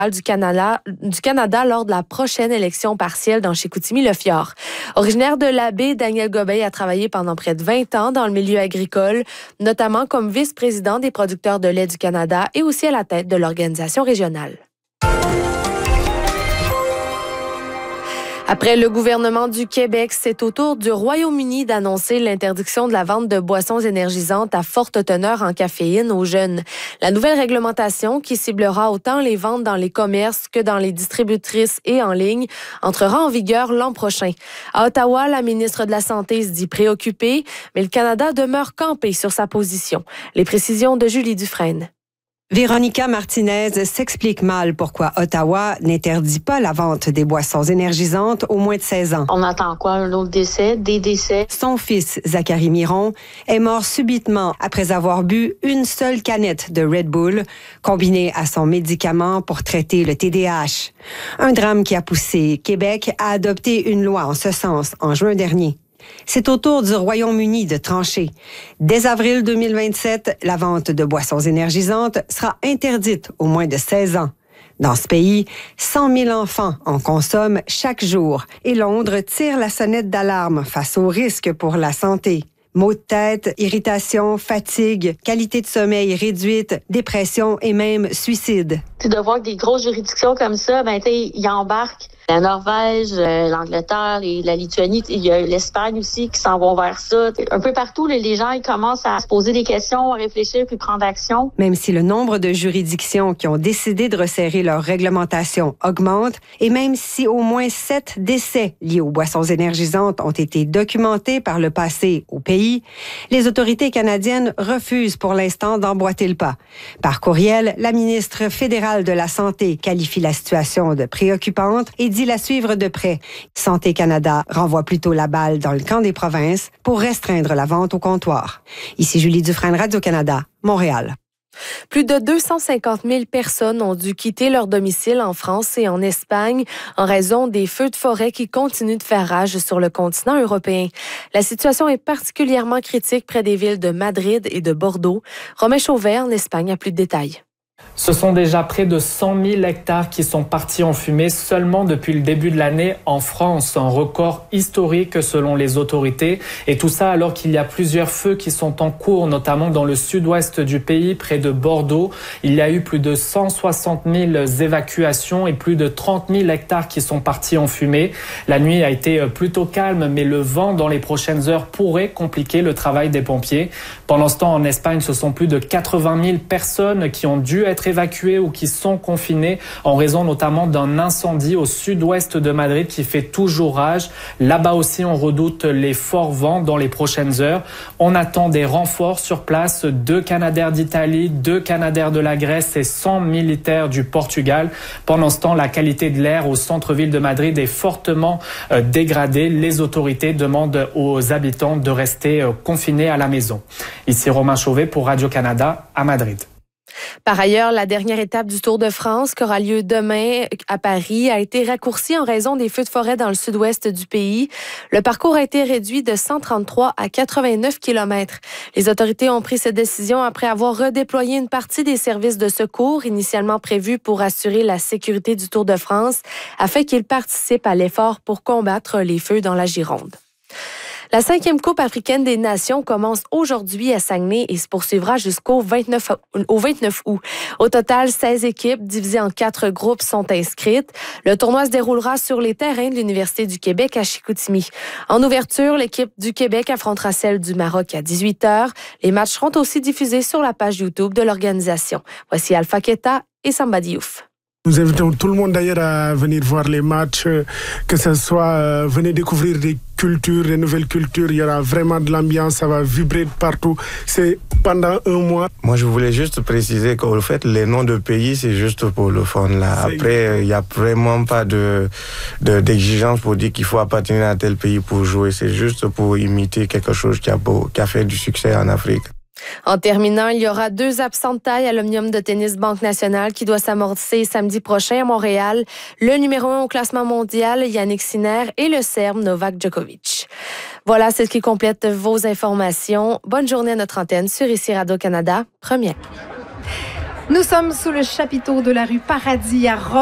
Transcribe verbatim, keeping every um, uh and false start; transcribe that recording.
du Canada, du Canada lors de la prochaine élection partielle dans Chicoutimi-Le Fjord. Originaire de la baie, Daniel Gobeil a travaillé pendant près de vingt ans dans le milieu agricole, notamment comme vice-président des producteurs de lait du Canada et aussi à la tête de l'organisation régionale. Après le gouvernement du Québec, c'est au tour du Royaume-Uni d'annoncer l'interdiction de la vente de boissons énergisantes à forte teneur en caféine aux jeunes. La nouvelle réglementation, qui ciblera autant les ventes dans les commerces que dans les distributrices et en ligne, entrera en vigueur l'an prochain. À Ottawa, la ministre de la Santé se dit préoccupée, mais le Canada demeure campé sur sa position. Les précisions de Julie Dufresne. Véronica Martinez s'explique mal pourquoi Ottawa n'interdit pas la vente des boissons énergisantes aux moins de seize ans. On attend quoi? Un autre décès? Des décès? Son fils, Zachary Miron, est mort subitement après avoir bu une seule canette de Red Bull, combinée à son médicament pour traiter le T D A H. Un drame qui a poussé Québec à adopter une loi en ce sens en juin dernier. C'est au tour du Royaume-Uni de trancher. Dès avril deux mille vingt-sept, la vente de boissons énergisantes sera interdite aux moins de seize ans. Dans ce pays, cent mille enfants en consomment chaque jour et Londres tire la sonnette d'alarme face aux risques pour la santé. Maux de tête, irritation, fatigue, qualité de sommeil réduite, dépression et même suicide. C'est de voir que des grosses juridictions comme ça, ben, ils embarquent la Norvège, euh, l'Angleterre, et la Lituanie, il y a l'Espagne aussi qui s'en vont vers ça. Un peu partout, les gens ils commencent à se poser des questions, à réfléchir puis prendre action. Même si le nombre de juridictions qui ont décidé de resserrer leur réglementation augmente, et même si au moins sept décès liés aux boissons énergisantes ont été documentés par le passé au pays, les autorités canadiennes refusent pour l'instant d'emboîter le pas. Par courriel, la ministre fédérale de la Santé qualifie la situation de préoccupante et dit la suivre de près. Santé Canada renvoie plutôt la balle dans le camp des provinces pour restreindre la vente au comptoir. Ici Julie Dufresne, Radio-Canada, Montréal. Plus de deux cent cinquante mille personnes ont dû quitter leur domicile en France et en Espagne en raison des feux de forêt qui continuent de faire rage sur le continent européen. La situation est particulièrement critique près des villes de Madrid et de Bordeaux. Romain Chauvet, en Espagne, a plus de détails. Ce sont déjà près de cent mille hectares qui sont partis en fumée seulement depuis le début de l'année en France, un record historique selon les autorités. Et tout ça alors qu'il y a plusieurs feux qui sont en cours, notamment dans le sud-ouest du pays, près de Bordeaux. Il y a eu plus de cent soixante mille évacuations et plus de trente mille hectares qui sont partis en fumée. La nuit a été plutôt calme, mais le vent dans les prochaines heures pourrait compliquer le travail des pompiers. Pendant ce temps, en Espagne, ce sont plus de quatre-vingt mille personnes qui ont dû être évacués ou qui sont confinés en raison notamment d'un incendie au sud-ouest de Madrid qui fait toujours rage. Là-bas aussi, on redoute les forts vents dans les prochaines heures. On attend des renforts sur place, deux Canadair d'Italie, deux Canadair de la Grèce et cent militaires du Portugal. Pendant ce temps, la qualité de l'air au centre-ville de Madrid est fortement euh, dégradée. Les autorités demandent aux habitants de rester euh, confinés à la maison. Ici Romain Chauvet pour Radio-Canada à Madrid. Par ailleurs, la dernière étape du Tour de France qui aura lieu demain à Paris a été raccourcie en raison des feux de forêt dans le sud-ouest du pays. Le parcours a été réduit de cent trente-trois à quatre-vingt-neuf kilomètres. Les autorités ont pris cette décision après avoir redéployé une partie des services de secours initialement prévus pour assurer la sécurité du Tour de France afin qu'ils participent à l'effort pour combattre les feux dans la Gironde. La cinquième Coupe africaine des Nations commence aujourd'hui à Saguenay et se poursuivra jusqu'au vingt-neuf, au vingt-neuf août. Au total, seize équipes divisées en quatre groupes sont inscrites. Le tournoi se déroulera sur les terrains de l'Université du Québec à Chicoutimi. En ouverture, l'équipe du Québec affrontera celle du Maroc à dix-huit heures. Les matchs seront aussi diffusés sur la page YouTube de l'organisation. Voici Alpha Keta et Samba Diouf. Nous invitons tout le monde d'ailleurs à venir voir les matchs, que ce soit, euh, venez découvrir des cultures, des nouvelles cultures. Il y aura vraiment de l'ambiance, ça va vibrer de partout. C'est pendant un mois. Moi, je voulais juste préciser qu'en fait, les noms de pays, c'est juste pour le fun. Là. Après, il n'y a vraiment pas de, de, d'exigence pour dire qu'il faut appartenir à tel pays pour jouer. C'est juste pour imiter quelque chose qui a, beau, qui a fait du succès en Afrique. En terminant, il y aura deux absents de taille à l'Omnium de tennis Banque Nationale qui doit s'amorcer samedi prochain à Montréal. Le numéro un au classement mondial, Yannick Sinner, et le Serbe Novak Djokovic. Voilà, c'est ce qui complète vos informations. Bonne journée à notre antenne sur ici Radio-Canada, première. Nous sommes sous le chapiteau de la rue Paradis à Rome.